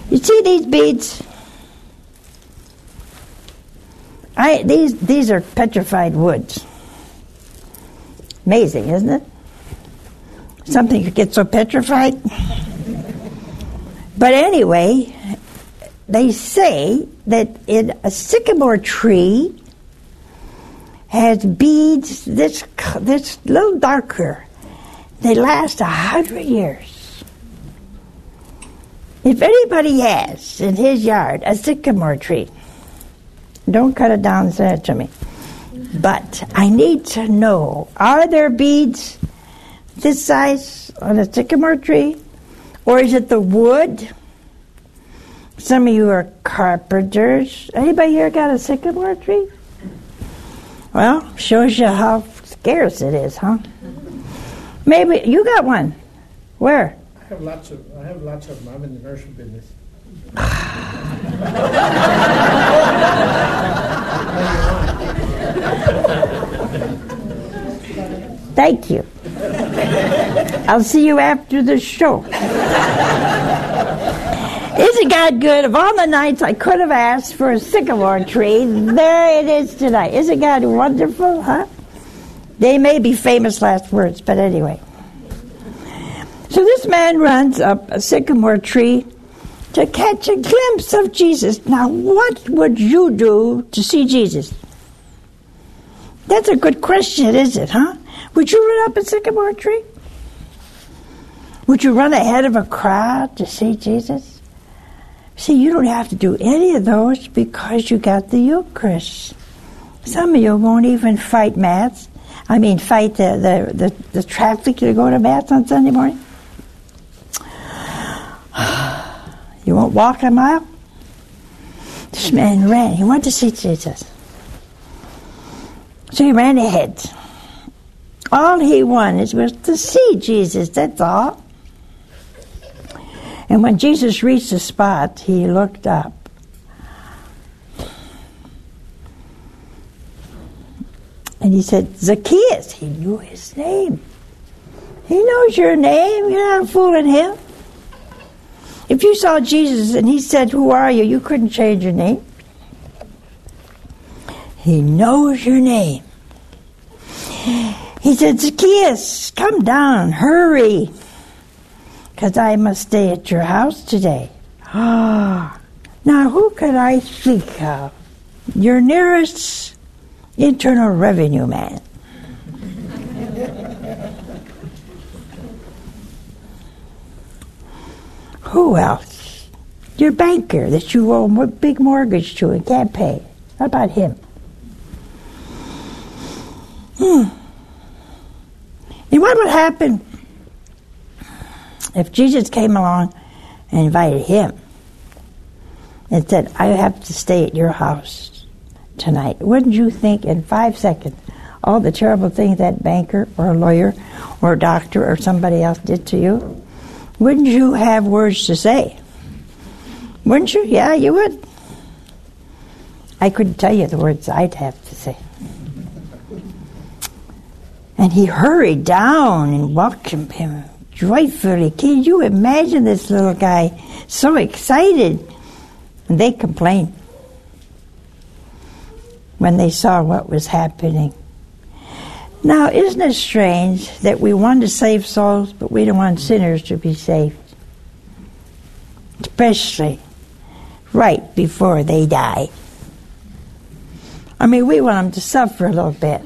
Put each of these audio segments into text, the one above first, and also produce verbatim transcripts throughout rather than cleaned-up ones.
You see these beads? I, these, these are petrified woods. Amazing, isn't it? Something could get so petrified. But anyway, they say that in a sycamore tree has beads this this little darker. They last a hundred years. If anybody has in his yard a sycamore tree, don't cut it down and send it to me. But I need to know, are there beads this size on a sycamore tree? Or is it the wood? Some of you are carpenters. Anybody here got a sycamore tree? Well, shows you how scarce it is, huh? Maybe you got one. Where? I have lots of. I have lots of them. I'm in the nursery business. Thank you. I'll see you after the show. Isn't God good? Of all the nights I could have asked for a sycamore tree, there it is tonight. Isn't God wonderful, huh? They may be famous last words, but anyway. So this man runs up a sycamore tree to catch a glimpse of Jesus. Now, what would you do to see Jesus? That's a good question, is it, huh? Would you run up a sycamore tree? Would you run ahead of a crowd to see Jesus? See, you don't have to do any of those because you got the Eucharist. Some of you won't even fight Mass. I mean, fight the, the, the, the traffic to go to Mass on Sunday morning. You won't walk a mile? This man ran. He wanted to see Jesus. So he ran ahead. All he wanted was to see Jesus, that's all. And when Jesus reached the spot, he looked up. And he said, Zacchaeus. He knew his name. He knows your name. You're not fooling him. If you saw Jesus and he said, who are you? You couldn't change your name. He knows your name. He said, Zacchaeus, come down, hurry, because I must stay at your house today. Ah, now who could I think of? Your nearest Internal Revenue man. Who else? Your banker that you owe a big mortgage to and can't pay. How about him? Hmm. And what would happen if Jesus came along and invited him and said, I have to stay at your house tonight? Wouldn't you think in five seconds all the terrible things that banker or a lawyer or a doctor or somebody else did to you? Wouldn't you have words to say? Wouldn't you? Yeah, you would. I couldn't tell you the words I'd have to say. And he hurried down and welcomed him joyfully. Can you imagine this little guy so excited? And they complained when they saw what was happening. Now, isn't it strange that we want to save souls, but we don't want sinners to be saved? Especially right before they die. I mean, we want them to suffer a little bit.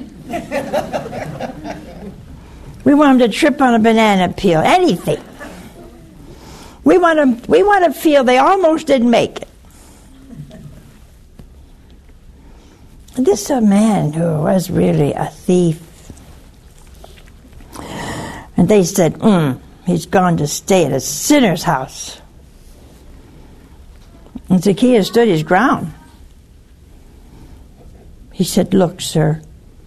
We want them to trip on a banana peel, anything. We want them, we want to feel they almost didn't make it. And this is a man who was really a thief. And they said, mm, he's gone to stay at a sinner's house. And Zacchaeus stood his ground. He said, look, sir,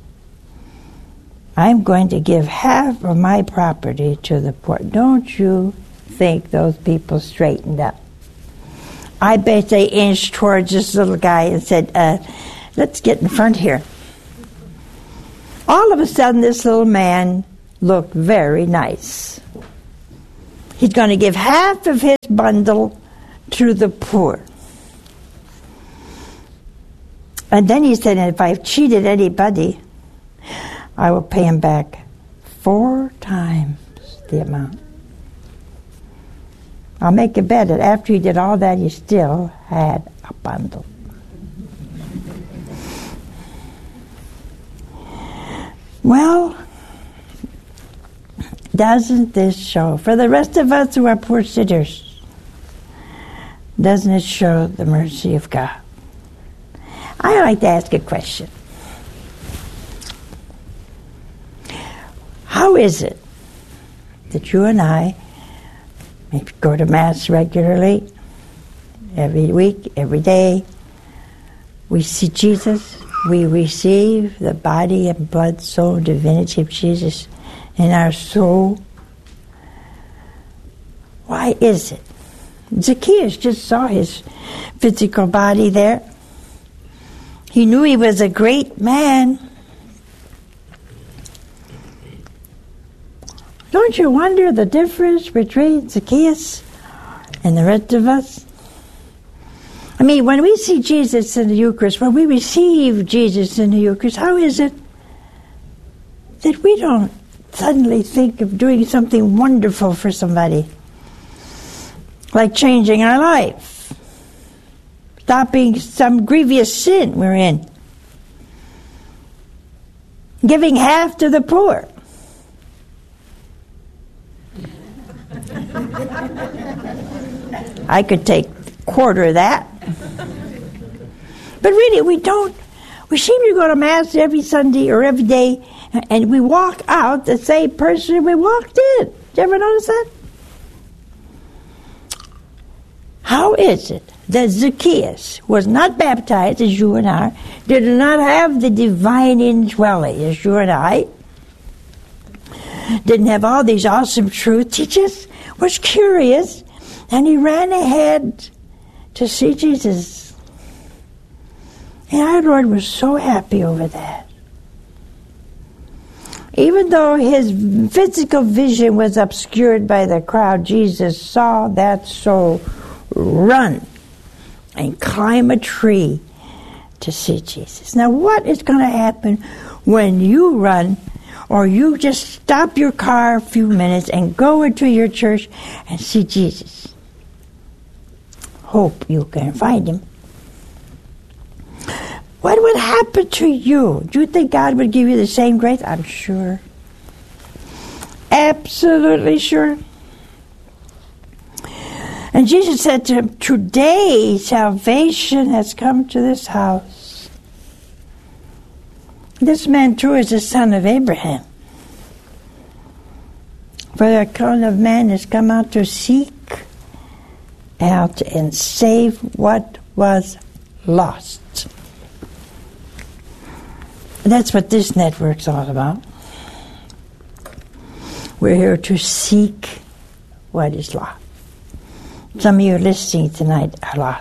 I'm going to give half of my property to the poor. Don't you think those people straightened up? I bet they inched towards this little guy and said, uh, let's get in front here. All of a sudden, this little man looked very nice. He's going to give half of his bundle to the poor. And then he said, if I've cheated anybody, I will pay him back four times the amount. I'll make a bet that after he did all that, he still had a bundle. Well, doesn't this show, for the rest of us who are poor sinners, doesn't it show the mercy of God? I like to ask a question. How is it that you and I maybe go to Mass regularly, every week, every day, we see Jesus, we receive the body and blood, soul, divinity of Jesus in our soul? Why is it? Zacchaeus just saw his physical body there. He knew he was a great man. Don't you wonder the difference between Zacchaeus and the rest of us? I mean, when we see Jesus in the Eucharist, when we receive Jesus in the Eucharist, how is it that we don't suddenly think of doing something wonderful for somebody? Like changing our life, stopping some grievous sin we're in, giving half to the poor. I could take a quarter of that. But really, we don't. We seem to go to Mass every Sunday or every day, and we walk out the same person we walked in. Did you ever notice that? How is it that Zacchaeus was not baptized as you and I, did not have the divine indwelling as you and I, didn't have all these awesome truths? He just was curious, and he ran ahead to see Jesus. And our Lord was so happy over that. Even though his physical vision was obscured by the crowd, Jesus saw that soul run and climb a tree to see Jesus. Now, what is going to happen when you run, or you just stop your car a few minutes and go into your church and see Jesus? Hope you can find him. What would happen to you? Do you think God would give you the same grace? I'm sure. Absolutely sure. And Jesus said to him, today salvation has come to this house. This man too is the son of Abraham. For the Son of Man has come out to seek out and save what was lost. That's what this network's all about. We're here to seek what is lost. Some of you listening tonight are lost.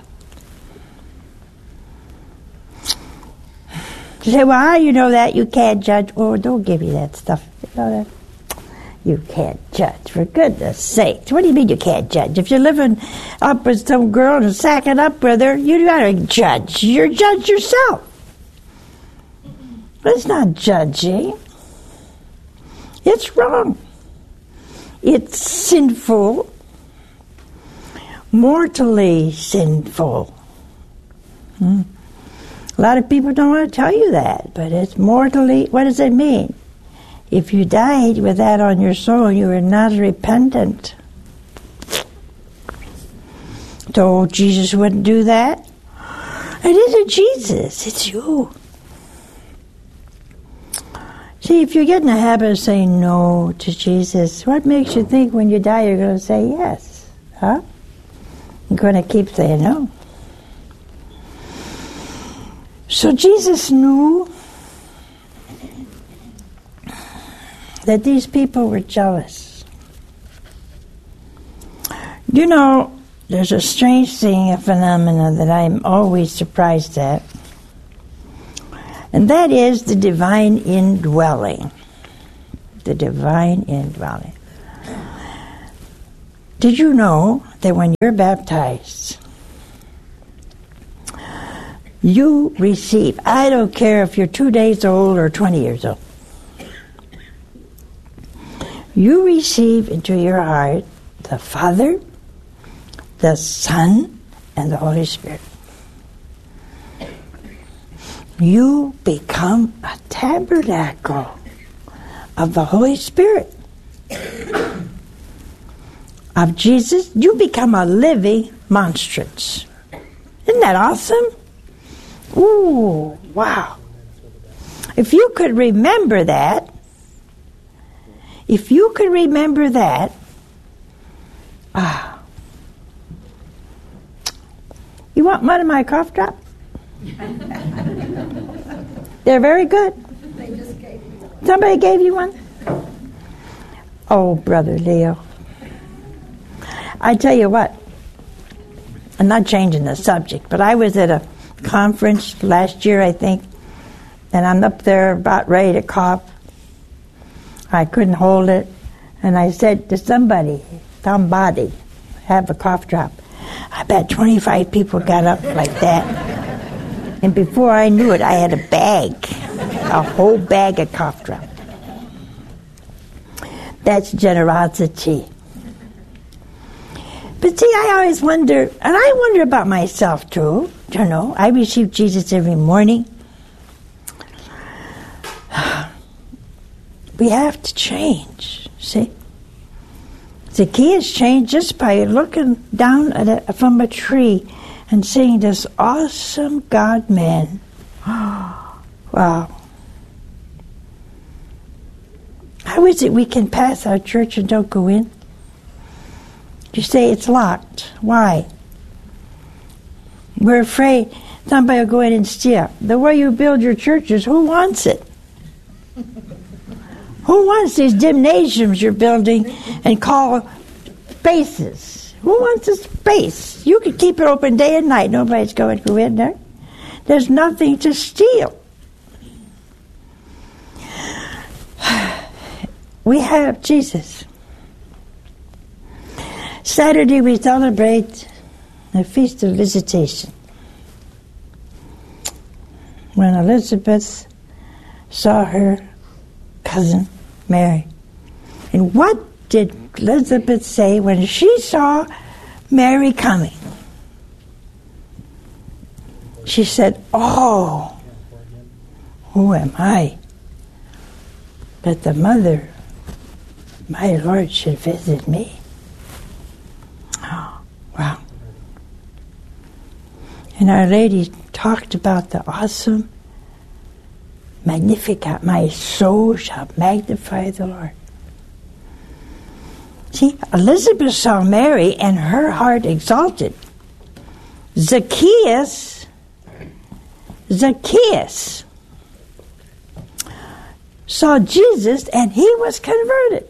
You say, well, how do you know that? You can't judge. Oh, don't give me that stuff. You know that? You can't judge, for goodness sakes. What do you mean you can't judge? If you're living up with some girl and sacking up with her, you gotta judge. You're judge yourself. But it's not judging. It's wrong. It's sinful. Mortally sinful. Hmm. A lot of people don't want to tell you that, but it's mortally, what does it mean? If you died with that on your soul, you were not repentant. So Jesus wouldn't do that. It isn't Jesus, it's you. See, if you get in the habit of saying no to Jesus, what makes you think when you die you're going to say yes? Huh? You're going to keep saying no. So Jesus knew that these people were jealous. You know, there's a strange thing, a phenomenon that I'm always surprised at, and that is the divine indwelling. The divine indwelling. Did you know that when you're baptized, You receive. I don't care if you're two days old or twenty years old. You receive into your heart the Father, the Son, and the Holy Spirit. You become a tabernacle of the Holy Spirit. Of Jesus, you become a living monstrance. Isn't that awesome? Ooh, wow. If you could remember that, if you could remember that, ah. You want one of my cough drops? They're very good. They just gave you one. Somebody gave you one? Oh, Brother Leo. I tell you what, I'm not changing the subject, but I was at a conference last year, I think, and I'm up there about ready to cough. I couldn't hold it, and I said to somebody, somebody, have a cough drop. I bet twenty-five people got up like that. And before I knew it, I had a bag, a whole bag of cough drops. That's generosity. But see, I always wonder, and I wonder about myself too, you know, I receive Jesus every morning. We have to change, see? Zacchaeus changed just by looking down at a, from a tree and seeing this awesome God-man. Wow. How is it we can pass our church and don't go in? You say it's locked. Why? We're afraid somebody will go in and steal. The way you build your churches, who wants it? Who wants these gymnasiums you're building and call spaces? Who wants a space? You can keep it open day and night. Nobody's going to go in there. There's nothing to steal. We have Jesus. Saturday we celebrate the Feast of Visitation. When Elizabeth saw her cousin Mary. And what did Elizabeth say when she saw Mary coming? She said, "Oh, who am I that the mother, my Lord, should visit me?" Oh, wow. And Our Lady talked about the awesome Magnificat, my soul shall magnify the Lord. See, Elizabeth saw Mary and her heart exalted. Zacchaeus, Zacchaeus saw Jesus and he was converted.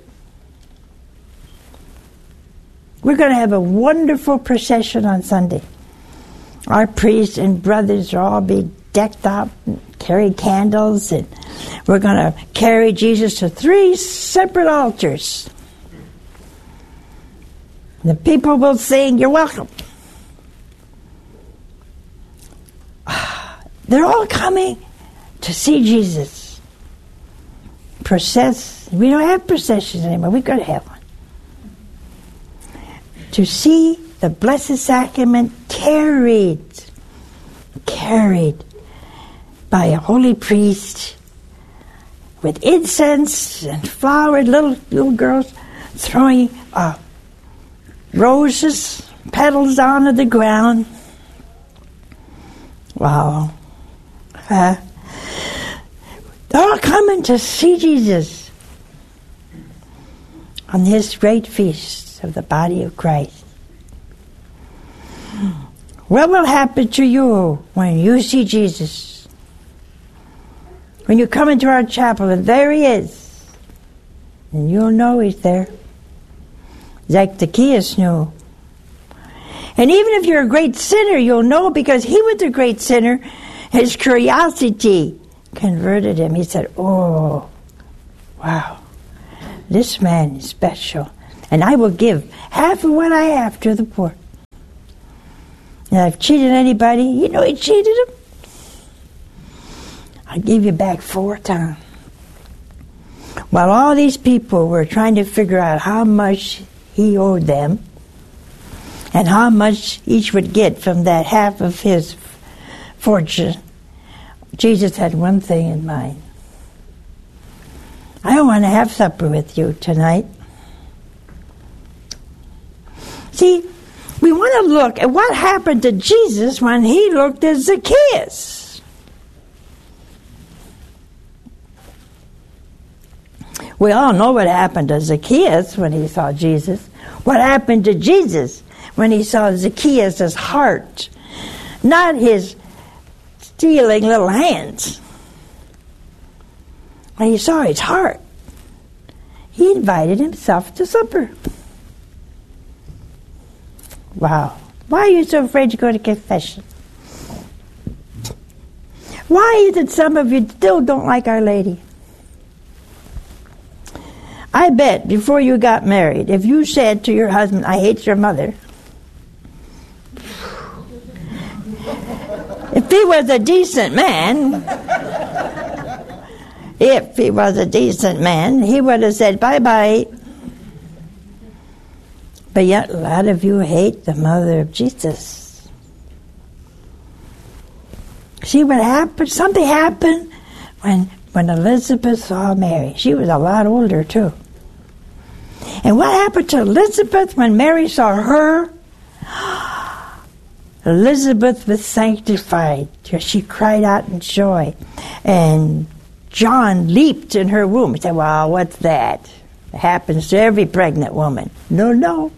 We're going to have a wonderful procession on Sunday. Our priests and brothers will all be decked out and carry candles, and we're going to carry Jesus to three separate altars. The people will sing, "You're welcome." They're all coming to see Jesus. Process. We don't have processions anymore. We've got to have one. To see the Blessed Sacrament carried, carried by a holy priest with incense and flowers, little little girls throwing uh, roses, petals onto the ground. Wow. Uh, they're all coming to see Jesus on this great feast of the body of Christ. What will happen to you when you see Jesus? When you come into our chapel and there he is, and you'll know he's there. Zacchaeus knew. And even if you're a great sinner, you'll know because he was a great sinner. His curiosity converted him. He said, "Oh, wow, this man is special. And I will give half of what I have to the poor." And I've cheated anybody. You know he cheated him. I give you back four times. While all these people were trying to figure out how much he owed them and how much each would get from that half of his fortune, Jesus had one thing in mind. I want to have supper with you tonight. See, we want to look at what happened to Jesus when he looked at Zacchaeus. We all know what happened to Zacchaeus when he saw Jesus. What happened to Jesus when he saw Zacchaeus' heart, not his stealing little hands. When he saw his heart, he invited himself to supper. Wow. Why are you so afraid to go to confession? Why is it some of you still don't like Our Lady? I bet before you got married, if you said to your husband, I hate your mother, if he was a decent man, if he was a decent man, he would have said, bye-bye. But yet a lot of you hate the mother of Jesus. See what happened? Something happened when, when Elizabeth saw Mary. She was a lot older too. And what happened to Elizabeth when Mary saw her? Elizabeth was sanctified. She cried out in joy. And John leaped in her womb. He said, well, what's that? It happens to every pregnant woman. No, no.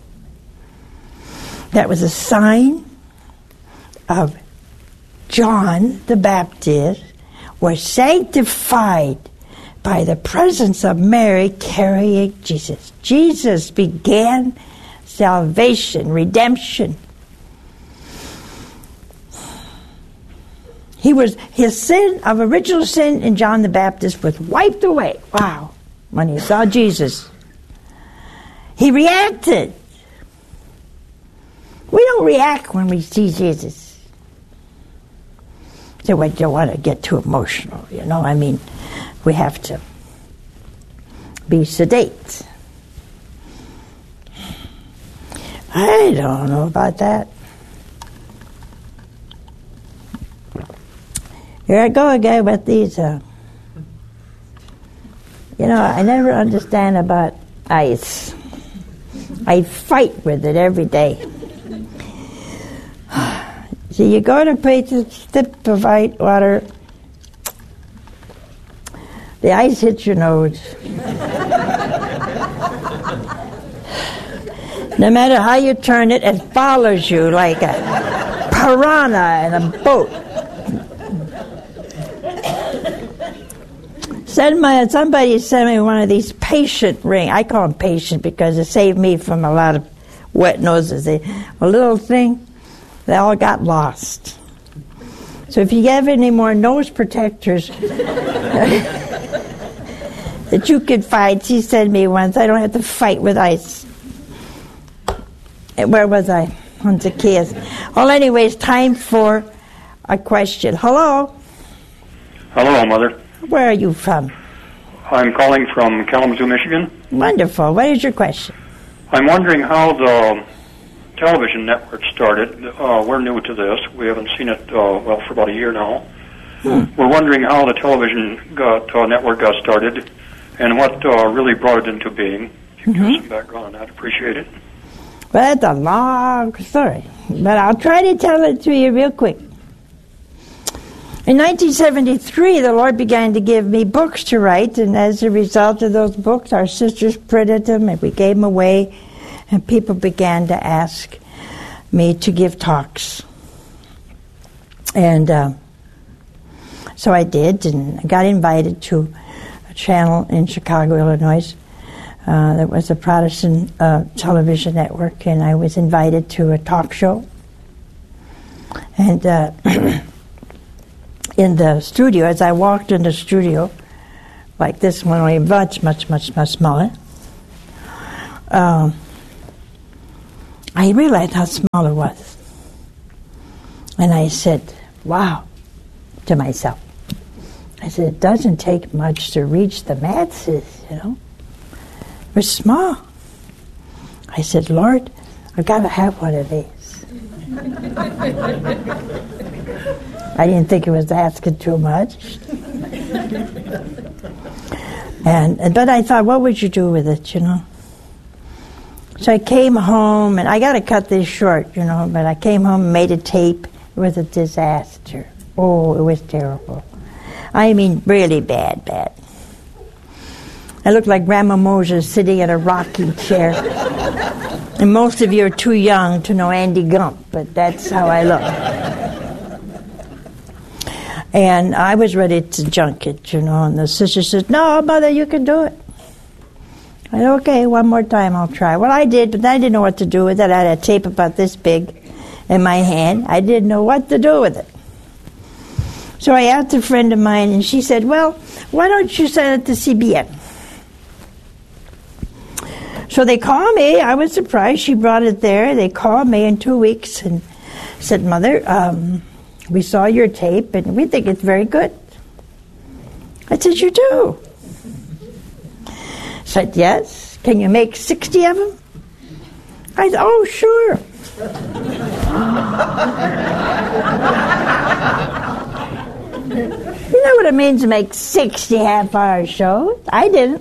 That was a sign of John the Baptist was sanctified by the presence of Mary carrying Jesus. Jesus began salvation, redemption. He was, his sin of original sin in John the Baptist was wiped away. Wow. When he saw Jesus, he reacted. We don't react when we see Jesus. So we don't want to get too emotional, you know. I mean, we have to be sedate. I don't know about that. Here I go again with these. Uh, you know, I never understand about ice. I fight with it every day. So you go to place a sip of ice water, the ice hits your nose. No matter how you turn it, it follows you like a piranha in a boat. Send my, somebody sent me one of these patient rings. I call them patient because it saved me from a lot of wet noses. They, a little thing, they all got lost. So if you have any more nose protectors that you could find, she sent me once. I don't have to fight with ice. Where was I? On Zacchaeus. Well, anyways, time for a question. Hello? Hello, Mother. Where are you from? I'm calling from Kalamazoo, Michigan. Wonderful. What is your question? I'm wondering how the television network started. Uh, we're new to this. We haven't seen it, uh, well, for about a year now. Hmm. We're wondering how the television got, uh, network got started and what uh, really brought it into being. If you mm-hmm. give us some background on that, I'd appreciate it. Well, that's a long story, but I'll try to tell it to you real quick. In nineteen seventy-three, the Lord began to give me books to write, and as a result of those books, our sisters printed them, and we gave them away, and people began to ask me to give talks. And uh, so I did, and I got invited to a channel in Chicago, Illinois. Uh, that was a Protestant uh, television network, and I was invited to a talk show. And uh, in the studio, as I walked in the studio, like this one, only much, much, much, much smaller, um, I realized how small it was. And I said, wow, to myself. I said, it doesn't take much to reach the masses, you know. We're small. I said, Lord, I've got to have one of these. I didn't think it was asking too much. and, and But I thought, what would you do with it, you know? So I came home, and I got to cut this short, you know, but I came home and made a tape. It was a disaster. Oh, it was terrible. I mean, really bad, bad. I looked like Grandma Moses sitting in a rocking chair. And most of you are too young to know Andy Gump, but that's how I look. And I was ready to junk it, you know, and the sister said, no, Mother, you can do it. I said, okay, one more time I'll try. Well, I did, but I didn't know what to do with it. I had a tape about this big in my hand. I didn't know what to do with it. So I asked a friend of mine, and she said, well, why don't you send it to C B N? So they called me. I was surprised. She brought it there. They called me in two weeks and said, Mother, um, we saw your tape, and we think it's very good. I said, you do? Said, yes. Can you make sixty of them? I said, oh, sure. You know what it means to make sixty half-hour shows? I didn't.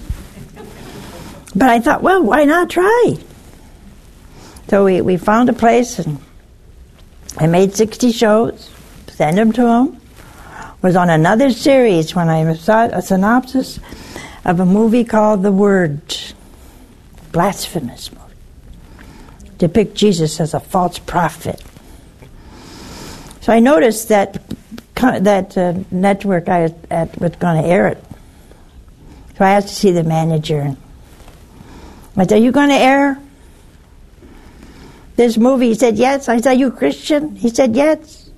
But I thought, well, why not try? So we, we found a place, and I made sixty shows, sent them to them. Was on another series when I saw a synopsis of a movie called The Word. Blasphemous movie. Depict Jesus as a false prophet. So I noticed that that uh, network I was, at, was going to air it. So I asked to see the manager. I said, are you going to air this movie? He said, yes. I said, are you Christian? He said, yes.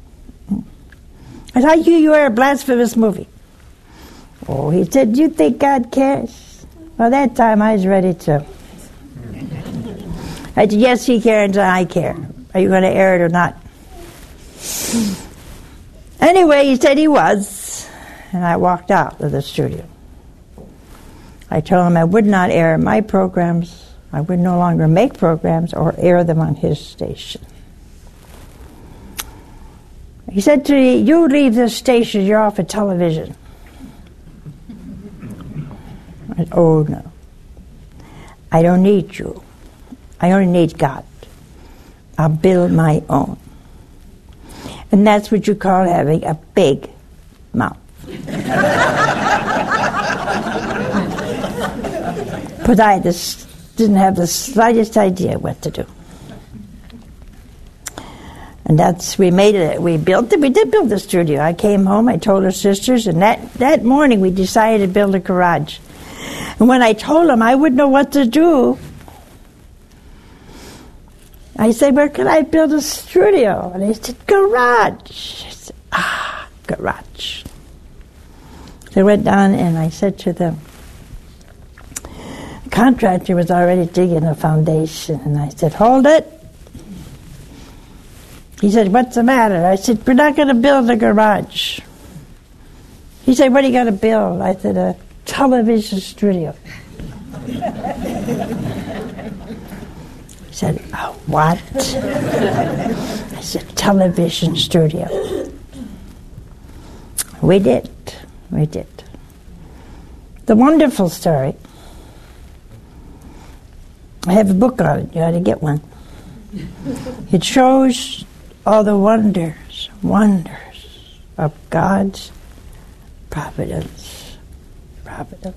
I said, you, you are a blasphemous movie. Oh, he said, do you think God cares? Well, that time I was ready to. I said, yes, he cares and I care. Are you going to air it or not? Anyway, he said he was, and I walked out of the studio. I told him I would not air my programs, I would no longer make programs or air them on his station. He said to me, you leave this station, you're off of television. I said, oh no. I don't need you. I only need God. I'll build my own. And that's what you call having a big mouth. But I just didn't have the slightest idea what to do. And that's, we made it, we built it, we did build the studio. I came home, I told her sisters, and that, that morning we decided to build a garage. And when I told them I wouldn't know what to do, I said, where can I build a studio? And they said, garage. I said, ah, garage. They went down and I said to them, the contractor was already digging a foundation. And I said, hold it. He said, what's the matter? I said, we're not going to build a garage. He said, what are you going to build? I said, a television studio. He said, oh, what? I said, television studio. We did. We did. The wonderful story. I have a book on it. You ought to get one. It shows all the wonders, wonders of God's providence. Providence.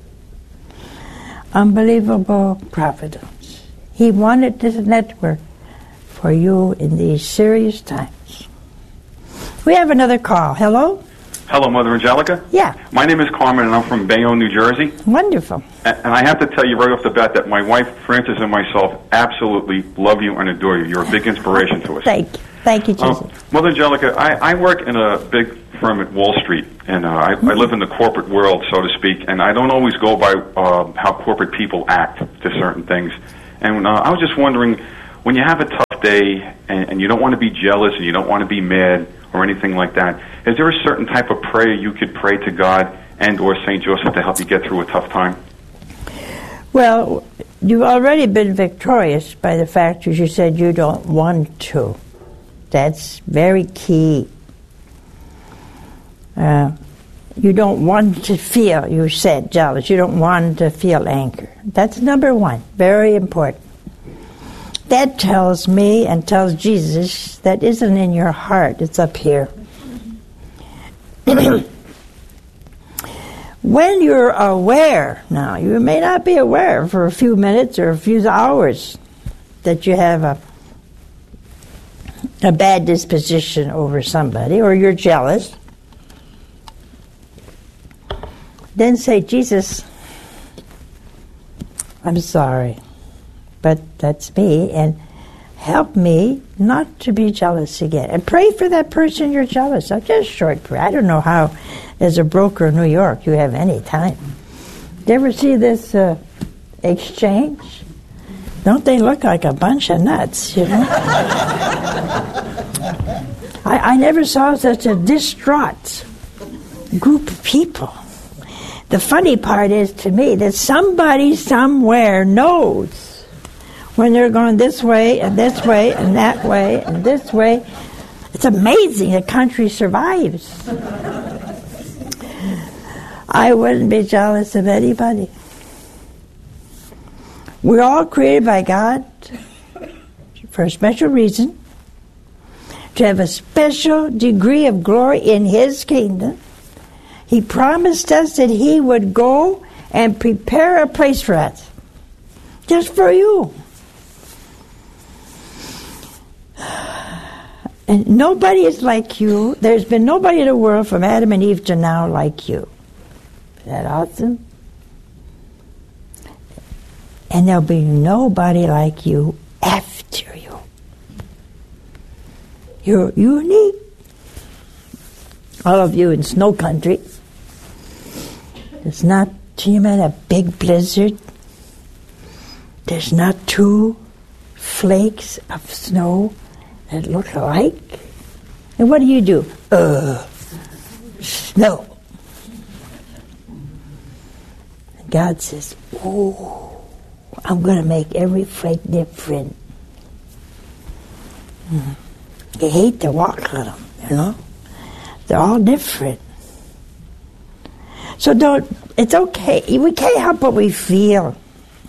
Unbelievable providence. He wanted this network for you in these serious times. We have another call. Hello? Hello, Mother Angelica. Yeah. My name is Carmen, and I'm from Bayonne, New Jersey. Wonderful. And I have to tell you right off the bat that my wife, Frances, and myself absolutely love you and adore you. You're a big inspiration to us. Thank you. Thank you, Jesus. Um, Mother Angelica, I, I work in a big firm at Wall Street, and uh, I, mm-hmm. I live in the corporate world, so to speak, and I don't always go by uh, how corporate people act to certain things. And uh, I was just wondering, when you have a tough day and, and you don't want to be jealous and you don't want to be mad or anything like that. Is there a certain type of prayer you could pray to God and or Saint Joseph to help you get through a tough time? Well, you've already been victorious by the fact that you said you don't want to. That's very key. Uh, you don't want to feel, you said, jealous. You don't want to feel anger. That's number one, very important. That tells me and tells Jesus that isn't in your heart, it's up here. When you're aware, now, you may not be aware for a few minutes or a few hours that you have a a bad disposition over somebody or you're jealous, then say, Jesus, I'm sorry, but that's me, and help me not to be jealous again. And pray for that person you're jealous of. Just a short prayer. I don't know how, as a broker in New York, you have any time. Do you ever see this uh, exchange? Don't they look like a bunch of nuts, you know? I, I never saw such a distraught group of people. The funny part is, to me, that somebody somewhere knows when they're going this way and this way and that way and this way. It's amazing the country survives. I wouldn't be jealous of anybody. We're all created by God for a special reason, to have a special degree of glory in His kingdom. He promised us that He would go and prepare a place for us, just for you. And nobody is like you. There's been nobody in the world from Adam and Eve to now like you. Isn't that awesome? And there'll be nobody like you after you. You're unique. All of you in snow country. There's not, you met a big blizzard. There's not two flakes of snow that look alike. And what do you do? Uh, snow. And God says, oh, I'm going to make every flake different. Mm. You hate to walk on them, you know? They're all different. So don't, it's okay. We can't help what we feel.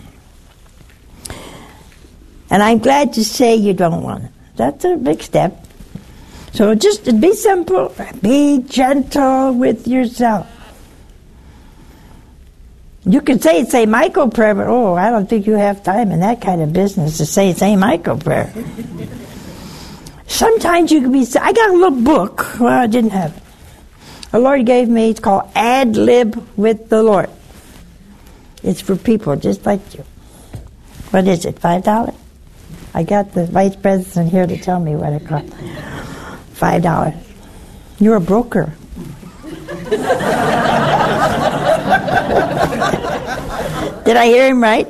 And I'm glad to say you don't want it. That's a big step. So just be simple. Be gentle with yourself. You can say Saint Michael prayer, but oh, I don't think you have time in that kind of business to say Saint Michael prayer. Sometimes you can be, I got a little book. Well, I didn't have it. The Lord gave me, it's called Ad Lib with the Lord. It's for people just like you. What is it, five dollars? I got the vice president here to tell me what it costs. Five dollars. You're a broker. Did I hear him right?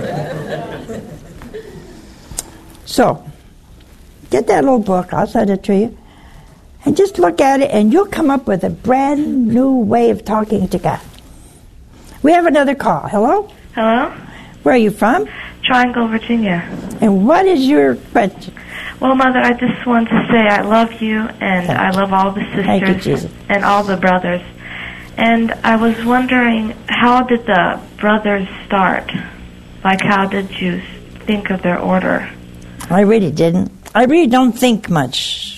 So, get that little book, I'll send it to you, and just look at it, and you'll come up with a brand new way of talking to God. We have another call. Hello? Hello? Where are you from? Triangle, Virginia. And what is your question? Well, Mother, I just want to say I love you, and I love all the Thank you, sisters Jesus. and all the brothers. And I was wondering, how did the brothers start? Like, how did you think of their order? I really didn't. I really don't think much.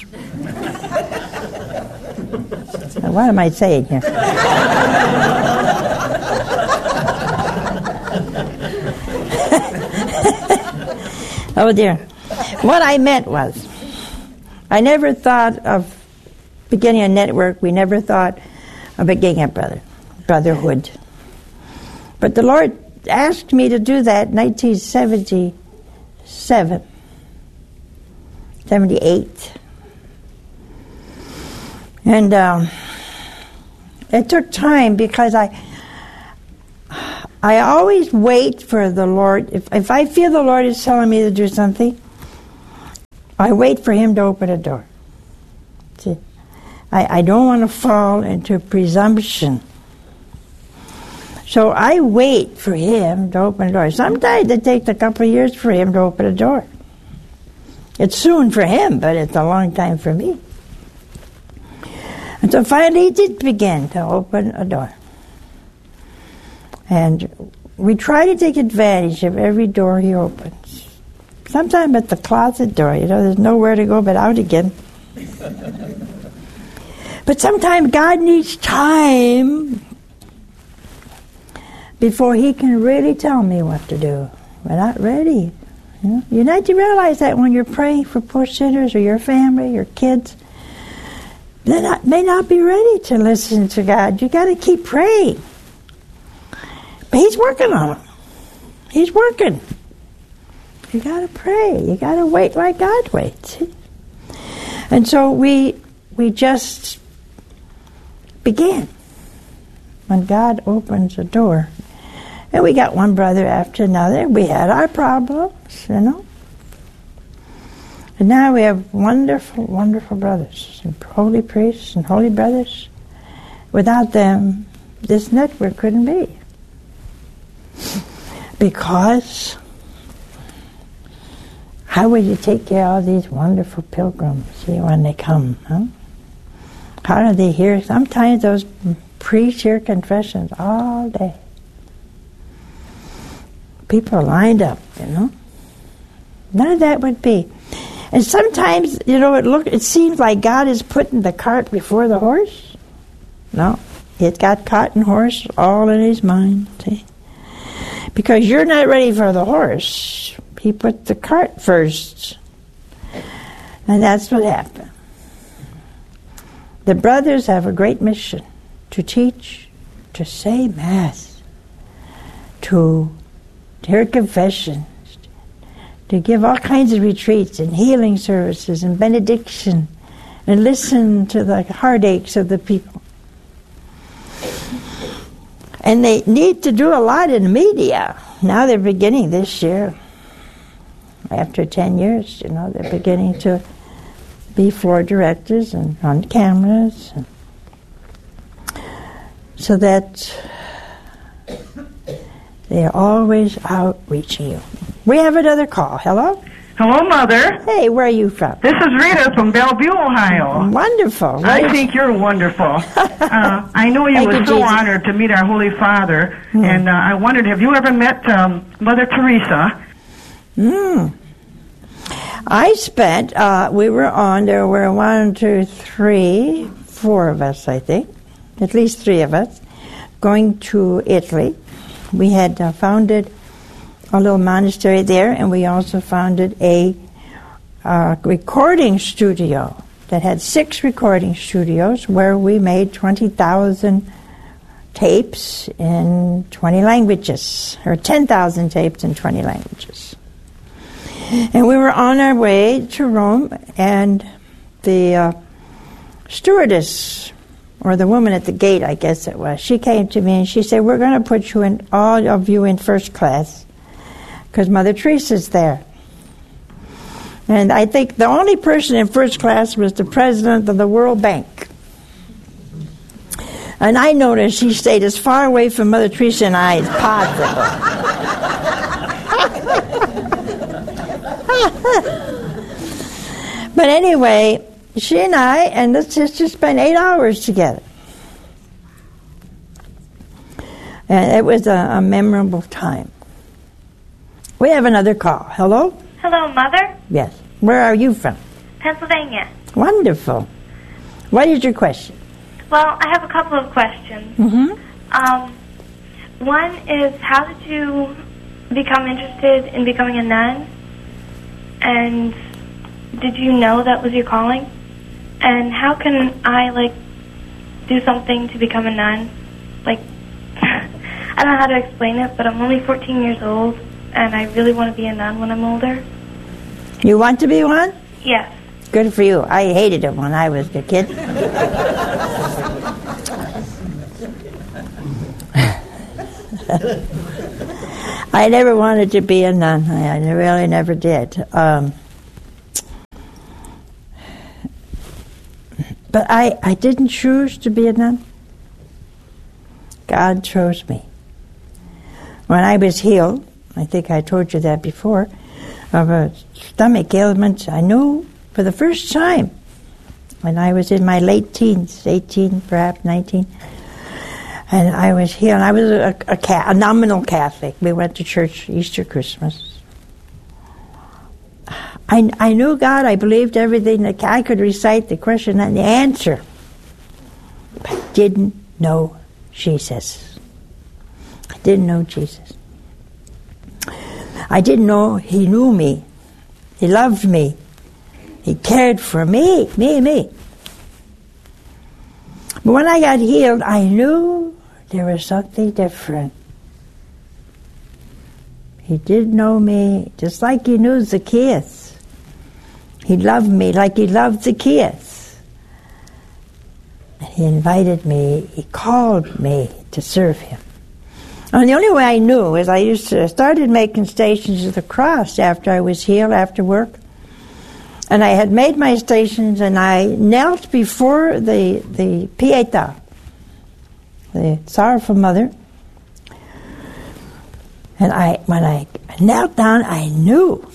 What am I saying here? Oh dear. What I meant was, I never thought of beginning a network. We never thought of beginning a brother, brotherhood. But the Lord asked me to do that in nineteen seventy-seven, seventy-eight. And um, it took time because I I always wait for the Lord. If, if I feel the Lord is telling me to do something, I wait for Him to open a door. See? I, I don't want to fall into presumption. So I wait for him to open a door. Sometimes it takes a couple of years for him to open a door. It's soon for him, but it's a long time for me. And so finally he did begin to open a door. And we try to take advantage of every door he opens. Sometimes at the closet door, you know, there's nowhere to go but out again. But sometimes God needs time before he can really tell me what to do. We're not ready. You know? You need to realize that when you're praying for poor sinners or your family, your kids, they not, may not be ready to listen to God. You got to keep praying. But he's working on them. He's working. You got to pray. You got to wait like God waits. And so we we just began when God opens a door. And we got one brother after another. We had our problems, you know. And now we have wonderful, wonderful brothers, and holy priests and holy brothers. Without them, this network couldn't be. Because how would you take care of these wonderful pilgrims, see, when they come, huh? How do they hear? Sometimes those priests hear confessions all day. People are lined up, you know. None of that would be. And sometimes, you know, it look it seems like God is putting the cart before the horse. No, he's got cart and horse all in his mind, see. Because you're not ready for the horse. He put the cart first. And that's what happened. The brothers have a great mission to teach, to say Mass, to hear confessions, to give all kinds of retreats and healing services and benediction, and listen to the heartaches of the people. And they need to do a lot in the media. Now they're beginning this year. After ten years, you know, they're beginning to be floor directors and on cameras. And so that they are always out reaching you. We have another call. Hello? Hello, Mother. Hey, where are you from? This is Rita from Bellevue, Ohio. Wonderful. I Right. think you're wonderful. uh, I know you Thank were you, so Jesus. honored to meet our Holy Father, Hmm. and uh, I wondered, have you ever met um, Mother Teresa? Mm. I spent, uh, we were on, there were one, two, three, four of us, I think, at least three of us, going to Italy. We had uh, founded a little monastery there, and we also founded a uh, recording studio that had six recording studios where we made twenty thousand tapes in twenty languages, or ten thousand tapes in twenty languages. And we were on our way to Rome, and the uh, stewardess, or the woman at the gate, I guess it was, she came to me and she said, we're going to put you in, all of you in first class, because Mother Teresa's there. And I think the only person in first class was the president of the World Bank. And I noticed she stayed as far away from Mother Teresa and I as possible. But anyway, she and I and the sister spent eight hours together. And it was a, a memorable time. We have another call. Hello? Hello, Mother. Yes. Where are you from? Pennsylvania. Wonderful. What is your question? Well, I have a couple of questions. Mm-hmm. Um, one is, how did you become interested in becoming a nun? And did you know that was your calling? And how can I, like, do something to become a nun? Like, I don't know how to explain it, but I'm only fourteen years old, and I really want to be a nun when I'm older. You want to be one? Yes. Good for you. I hated it when I was a kid. I never wanted to be a nun. I, I really never did. Um, But I, I didn't choose to be a nun. God chose me. When I was healed, I think I told you that before, of a stomach ailment, I knew for the first time when I was in my late teens, eighteen, perhaps nineteen, and I was healed. I was a, a, a nominal Catholic. We went to church Easter, Christmas. I, I knew God. I believed everything. That I could recite the question and the answer. But I didn't know Jesus. I didn't know Jesus. I didn't know He knew me. He loved me. He cared for me, me, me. But when I got healed, I knew there was something different. He did know me just like He knew Zacchaeus. He loved me like He loved Zacchaeus. And He invited me, He called me to serve Him. And the only way I knew is I used to started making stations of the cross after I was healed, after work. And I had made my stations, and I knelt before the the Pietà, the Sorrowful Mother. And I, when I knelt down, I knew.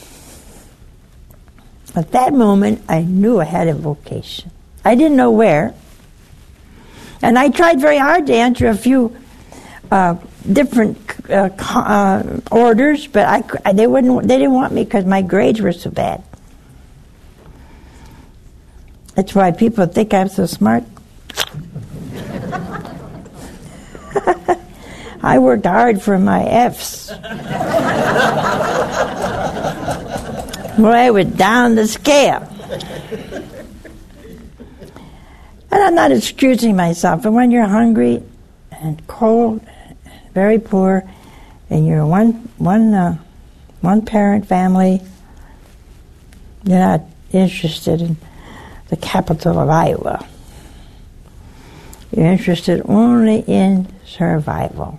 At that moment, I knew I had a vocation. I didn't know where. And I tried very hard to enter a few uh, different uh, uh, orders, but I, they wouldn't. They didn't want me because my grades were so bad. That's why people think I'm so smart. I worked hard for my F's. Well, I was down the scale. And I'm not excusing myself, but when you're hungry and cold, and very poor, and you're one one uh, one parent family, you're not interested in the capital of Iowa. You're interested only in survival.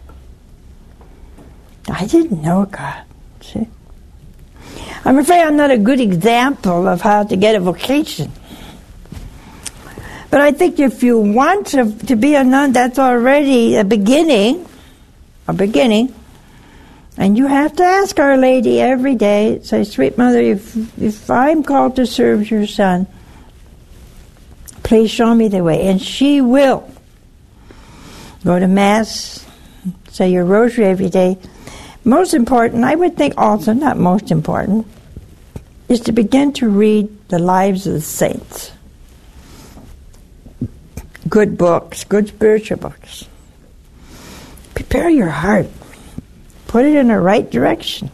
I didn't know God. See? I'm afraid I'm not a good example of how to get a vocation. But I think if you want to, to be a nun, that's already a beginning, a beginning. And you have to ask Our Lady every day, say, Sweet Mother, if, if I'm called to serve your son, please show me the way. And she will. Go to Mass, say your rosary every day. Most important, I would think also, not most important, is to begin to read the lives of the saints. Good books, good spiritual books. Prepare your heart. Put it in the right direction.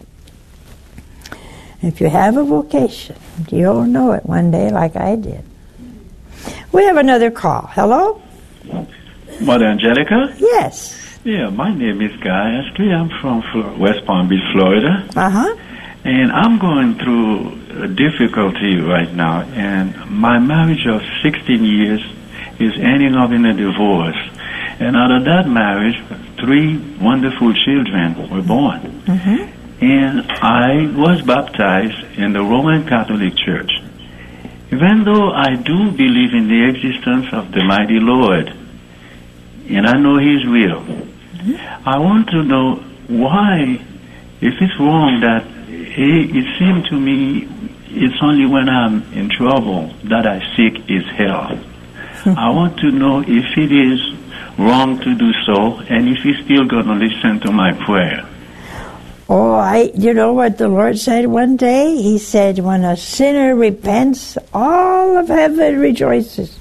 If you have a vocation, you'll know it one day like I did. We have another call. Hello? Mother Angelica? Yes. Yeah, my name is Guy Astley. I'm from Flo- West Palm Beach, Florida. Uh-huh. And I'm going through a difficulty right now. And my marriage of sixteen years is ending up in a divorce. And out of that marriage, three wonderful children were born. Mm-hmm. And I was baptized in the Roman Catholic Church. Even though I do believe in the existence of the mighty Lord, and I know He's real, mm-hmm. I want to know why, if it's wrong that it, it seems to me it's only when I'm in trouble that I seek His help. I want to know if it is wrong to do so, and if He's still going to listen to my prayer. Oh, I, you know what the Lord said one day? He said, when a sinner repents, all of heaven rejoices.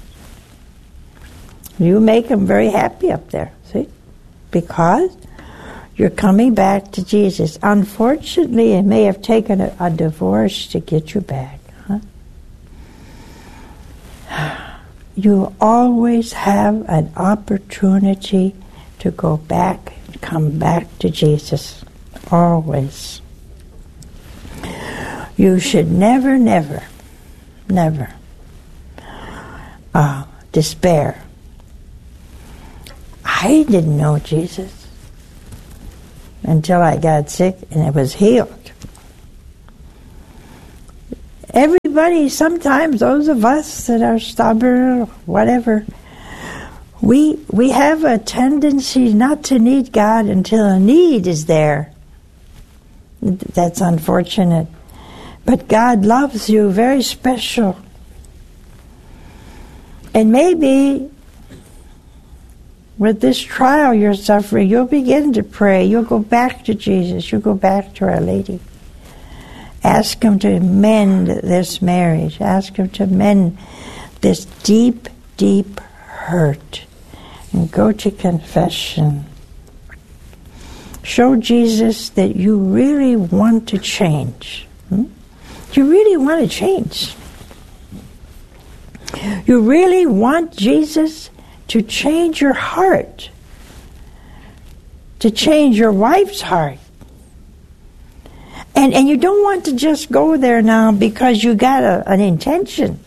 You make him very happy up there, see? Because you're coming back to Jesus. Unfortunately, it may have taken a, a divorce to get you back. Huh? You always have an opportunity to go back and come back to Jesus. Always. You should never, never, never uh, despair. I didn't know Jesus until I got sick and I was healed. Everybody everybody, sometimes those of us that are stubborn or whatever, we we have a tendency not to need God until a need is there. That's unfortunate. But God loves you very special. And maybe with this trial you're suffering, you'll begin to pray. You'll go back to Jesus. You'll go back to Our Lady. Ask Him to mend this marriage. Ask Him to mend this deep, deep hurt. And go to confession. Show Jesus that you really want to change. Hmm? You really want to change. You really want Jesus to change your heart. To change your wife's heart. And and you don't want to just go there now because you got a, an intention.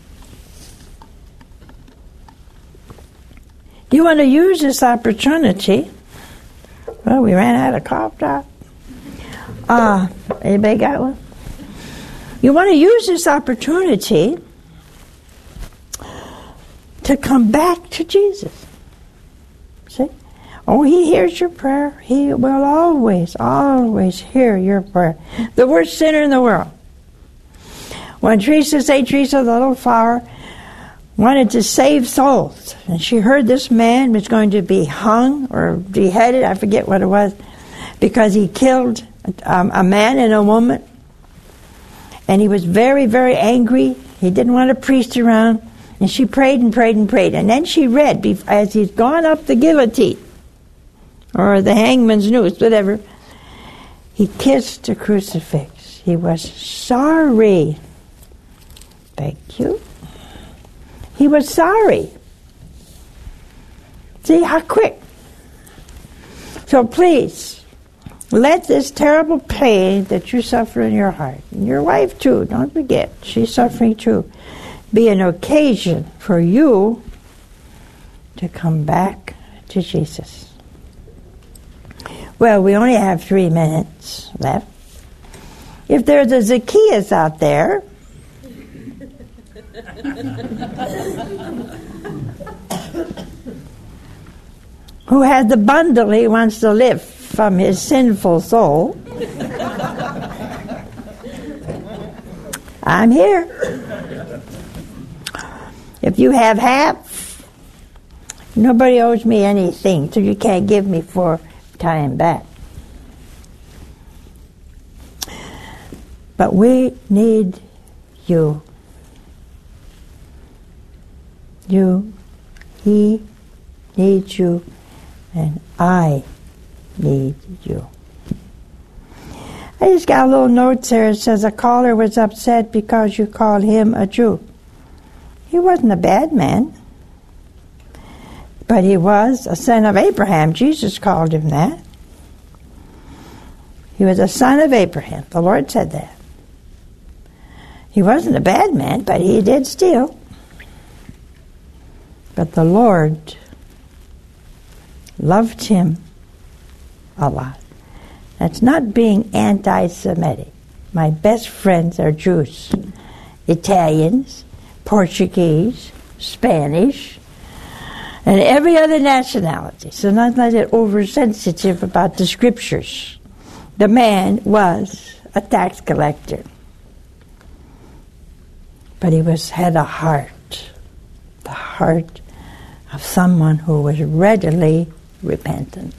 You want to use this opportunity. Well, we ran out of cough drop. Uh, anybody got one? You want to use this opportunity to come back to Jesus. See? Oh, He hears your prayer. He will always, always hear your prayer. The worst sinner in the world. When Teresa, Saint Teresa, the little flower, wanted to save souls, and she heard this man was going to be hung or beheaded, I forget what it was, because he killed um, a man and a woman, and he was very, very angry. He didn't want a priest around, and she prayed and prayed and prayed, and then she read, as he's gone up the guillotine, or the hangman's noose, whatever, he kissed the crucifix. He was sorry. Thank you. He was sorry. See how quick. So please, let this terrible pain that you suffer in your heart, and your wife too, don't forget, she's suffering too, be an occasion for you to come back to Jesus. Well, we only have three minutes left. If there's a Zacchaeus out there, who has the bundle he wants to lift from his sinful soul, I'm here. If you have half, nobody owes me anything, so you can't give me for time back. But we need you. You, he needs you, and I need you. I just got a little note there. It says a caller was upset because you called him a Jew. He wasn't a bad man, but he was a son of Abraham. Jesus called him that. He was a son of Abraham. The Lord said that. He wasn't a bad man, but he did steal. But the Lord loved him a lot. That's not being anti-Semitic. My best friends are Jews, Italians, Portuguese, Spanish, and every other nationality. So not like that oversensitive about the scriptures. The man was a tax collector. But he was had a heart, the heart of someone who was readily repentant.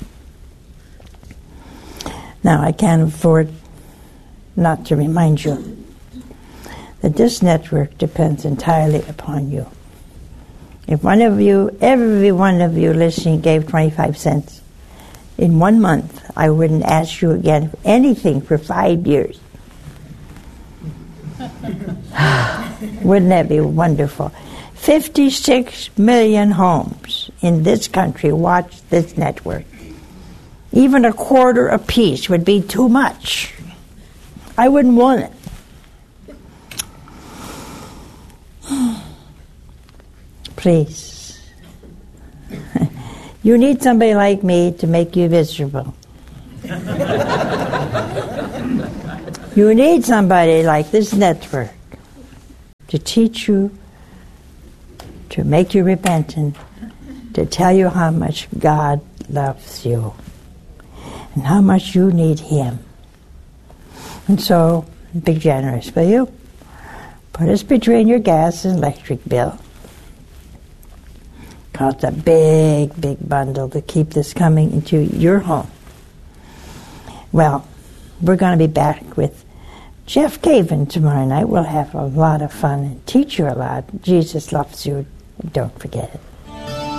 Now, I can't afford not to remind you that this network depends entirely upon you. If one of you, every one of you listening gave twenty-five cents in one month, I wouldn't ask you again for anything for five years. Wouldn't that be wonderful? fifty-six million homes in this country watch this network. Even a quarter apiece would be too much. I wouldn't want it. Please. You need somebody like me to make you miserable. You need somebody like this network to teach you, to make you repentant, to tell you how much God loves you and how much you need Him. And so, be generous, will you? Put us between your gas and electric bill. Cost a big, big bundle to keep this coming into your home. Well, we're going to be back with Jeff Cavin tomorrow night. We'll have a lot of fun and teach you a lot. Jesus loves you. Don't forget it.